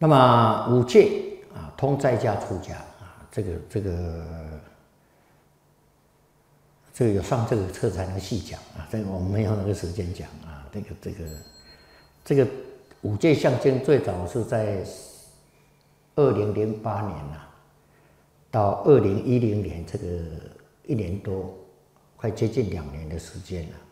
那么五戒啊，通在家出家啊，这个有上这个课才能细讲啊，这个我们没有那个时间讲啊。这个五戒相经最早是在2008年啊，到2010年这个1年多，快接近2年的时间了。